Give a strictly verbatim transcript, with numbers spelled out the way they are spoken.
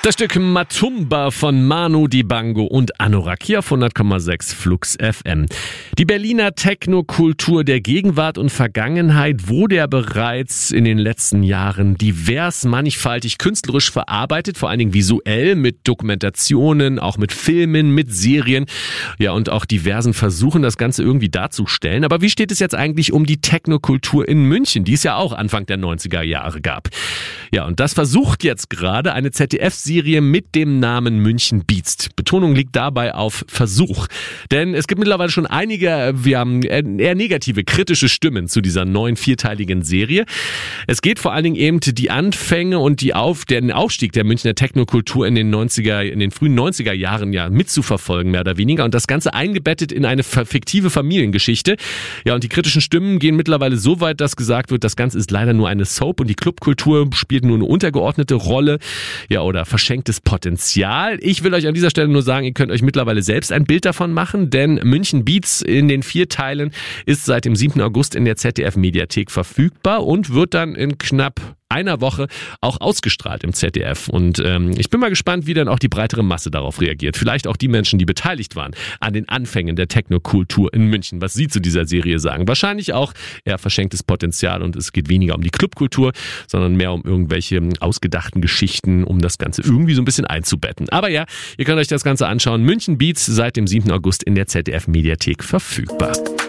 Das Stück Matumba von Manu Dibango und Anorak hier auf hundert Komma sechs Flux F M. Die Berliner Technokultur der Gegenwart und Vergangenheit wurde ja bereits in den letzten Jahren divers, mannigfaltig, künstlerisch verarbeitet, vor allen Dingen visuell mit Dokumentationen, auch mit Filmen, mit Serien, ja und auch diversen Versuchen, das Ganze irgendwie darzustellen. Aber wie steht es jetzt eigentlich um die Technokultur in München, die es ja auch Anfang der neunziger Jahre gab? Ja, und das versucht jetzt gerade eine Z D F-Serie mit dem Namen München Beats. Betonung liegt dabei auf Versuch. Denn es gibt mittlerweile schon einige, wir haben eher negative, kritische Stimmen zu dieser neuen vierteiligen Serie. Es geht vor allen Dingen eben die Anfänge und die Auf, den Aufstieg der Münchner Technokultur in den neunziger, in den frühen neunziger Jahren ja mitzuverfolgen, mehr oder weniger. Und das Ganze eingebettet in eine fiktive Familiengeschichte. Ja, und die kritischen Stimmen gehen mittlerweile so weit, dass gesagt wird, das Ganze ist leider nur eine Soap und die Clubkultur spielt nur eine untergeordnete Rolle, ja, oder verschenktes Potenzial. Ich will euch an dieser Stelle nur sagen, ihr könnt euch mittlerweile selbst ein Bild davon machen, denn München Beats in den vier Teilen ist seit dem siebten August in der Z D F-Mediathek verfügbar und wird dann in knapp einer Woche auch ausgestrahlt im Z D F. Und ähm, ich bin mal gespannt, wie dann auch die breitere Masse darauf reagiert. Vielleicht auch die Menschen, die beteiligt waren an den Anfängen der Technokultur in München, was sie zu dieser Serie sagen. Wahrscheinlich auch eher verschenktes Potenzial und es geht weniger um die Clubkultur, sondern mehr um irgendwelche ausgedachten Geschichten, um das Ganze irgendwie so ein bisschen einzubetten. Aber ja, ihr könnt euch das Ganze anschauen. München Beats seit dem siebten August in der Z D F-Mediathek verfügbar.